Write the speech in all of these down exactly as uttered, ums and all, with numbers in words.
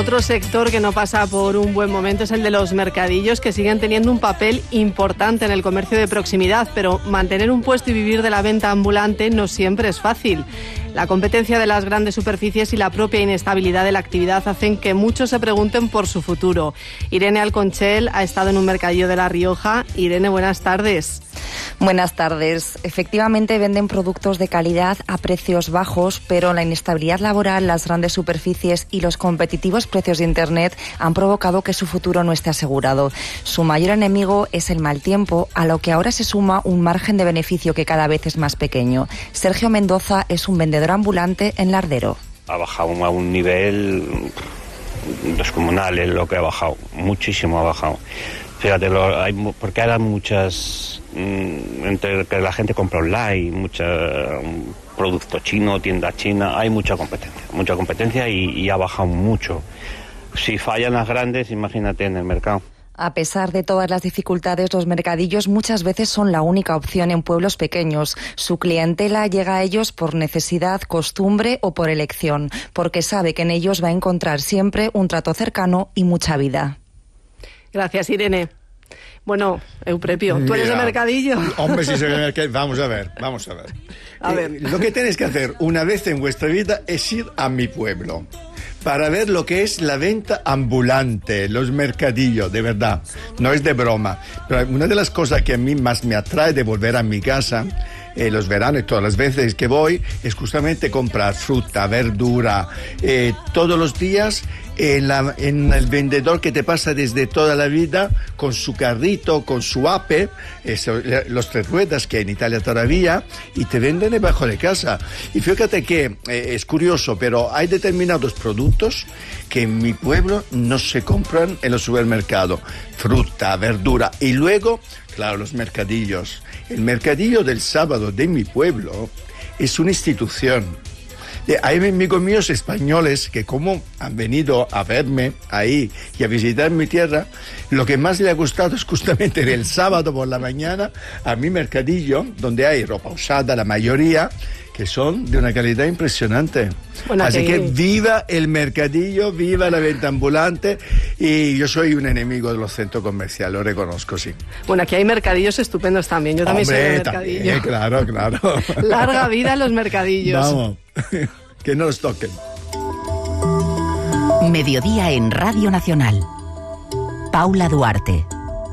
Otro sector que no pasa por un buen momento es el de los mercadillos, que siguen teniendo un papel importante en el comercio de proximidad, pero mantener un puesto y vivir de la venta ambulante no siempre es fácil. La competencia de las grandes superficies y la propia inestabilidad de la actividad hacen que muchos se pregunten por su futuro. Irene Alconchel ha estado en un mercadillo de La Rioja. Irene, buenas tardes. Buenas tardes. Efectivamente venden productos de calidad a precios bajos, pero la inestabilidad laboral, las grandes superficies y los competitivos precios de Internet han provocado que su futuro no esté asegurado. Su mayor enemigo es el mal tiempo, a lo que ahora se suma un margen de beneficio que cada vez es más pequeño. Sergio Mendoza es un vendedor ambulante en Lardero. Ha bajado a un nivel descomunal, es lo que ha bajado, muchísimo ha bajado. Fíjate, lo, hay, porque ahora muchas, mmm, entre que la gente compra online, mucha um, producto chino, tienda china, hay mucha competencia, mucha competencia y, y ha bajado mucho. Si fallan las grandes, imagínate en el mercado. A pesar de todas las dificultades, los mercadillos muchas veces son la única opción en pueblos pequeños. Su clientela llega a ellos por necesidad, costumbre o por elección, porque sabe que en ellos va a encontrar siempre un trato cercano y mucha vida. Gracias, Irene. Bueno, Euprepio, ¿tú eres de mercadillo? Hombre, si soy de mercadillo. Vamos a ver, vamos a ver. A eh, ver. Lo que tenéis que hacer una vez en vuestra vida es ir a mi pueblo para ver lo que es la venta ambulante, los mercadillos, de verdad. No es de broma. Pero una de las cosas que a mí más me atrae de volver a mi casa, eh, los veranos y todas las veces que voy, es justamente comprar fruta, verdura, eh, todos los días. En, la, en el vendedor que te pasa desde toda la vida con su carrito, con su ape, eso, los tres ruedas que en Italia todavía, y te venden debajo de casa. Y fíjate que eh, es curioso, pero hay determinados productos que en mi pueblo no se compran en los supermercados. Fruta, verdura y luego, claro, los mercadillos. El mercadillo del sábado de mi pueblo es una institución. Hay amigos míos españoles que como han venido a verme ahí y a visitar mi tierra, lo que más le ha gustado es justamente el sábado por la mañana a mi mercadillo, donde hay ropa usada, la mayoría, que son de una calidad impresionante. Bueno, así que... que viva el mercadillo, viva la venta ambulante, y yo soy un enemigo de los centros comerciales, lo reconozco, sí. Bueno, aquí hay mercadillos estupendos también, yo también Hombre, soy de mercadillo. También, claro, claro. Larga vida a los mercadillos. Vamos, que no los toquen. Mediodía en Radio Nacional. Paula Duarte.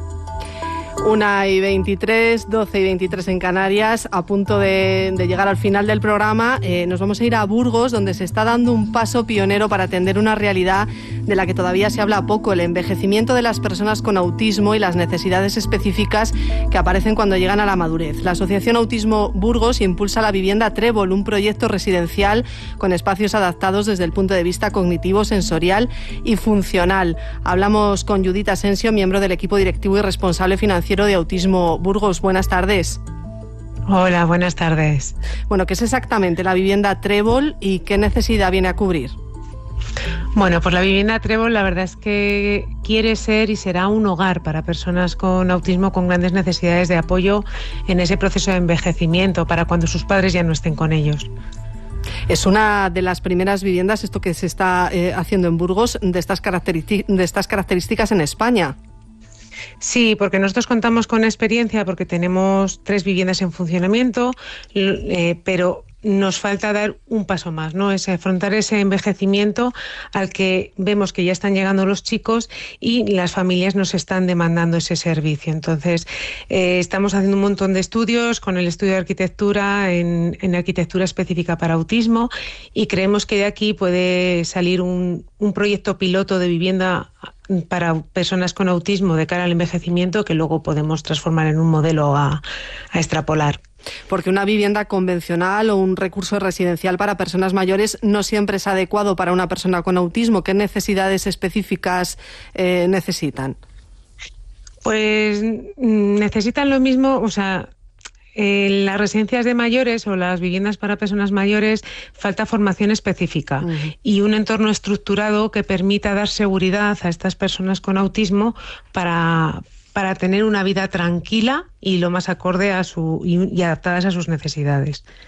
Una y veintitrés, doce y veintitrés en Canarias, a punto de, de llegar al final del programa. Eh, nos vamos a ir a Burgos, donde se está dando un paso pionero para atender una realidad de la que todavía se habla poco: el envejecimiento de las personas con autismo y las necesidades específicas que aparecen cuando llegan a la madurez. La Asociación Autismo Burgos impulsa la vivienda Trébol, un proyecto residencial con espacios adaptados desde el punto de vista cognitivo, sensorial y funcional. Hablamos con Judith Asensio, miembro del equipo directivo y responsable financiero de Autismo Burgos. Buenas tardes. Hola, buenas tardes. Bueno, ¿qué es exactamente la vivienda Trébol y qué necesidad viene a cubrir? Bueno, pues la vivienda Trébol, la verdad es que quiere ser y será un hogar para personas con autismo con grandes necesidades de apoyo en ese proceso de envejecimiento, para cuando sus padres ya no estén con ellos. Es una de las primeras viviendas, esto que se está eh, haciendo en Burgos, de estas, caracteri- de estas características en España. Sí, porque nosotros contamos con experiencia, porque tenemos tres viviendas en funcionamiento, eh, pero nos falta dar un paso más, ¿no? Es afrontar ese envejecimiento al que vemos que ya están llegando los chicos y las familias nos están demandando ese servicio. Entonces, eh, estamos haciendo un montón de estudios con el estudio de arquitectura en, en arquitectura específica para autismo, y creemos que de aquí puede salir un, un proyecto piloto de vivienda para personas con autismo de cara al envejecimiento, que luego podemos transformar en un modelo a, a extrapolar. Porque una vivienda convencional o un recurso residencial para personas mayores no siempre es adecuado para una persona con autismo. ¿Qué necesidades específicas eh, necesitan? Pues necesitan lo mismo, o sea... En las residencias de mayores o las viviendas para personas mayores falta formación específica uh-huh. y un entorno estructurado que permita dar seguridad a estas personas con autismo para, para tener una vida tranquila y lo más acorde a su y, y adaptadas a sus necesidades.